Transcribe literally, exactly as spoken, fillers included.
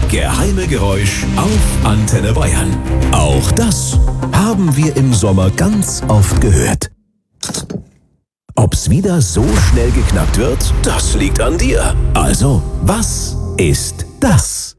geheime Geräusch auf Antenne Bayern. Auch das haben wir im Sommer ganz oft gehört. Ob's wieder so schnell geknackt wird, das liegt an dir. Also, was ist das?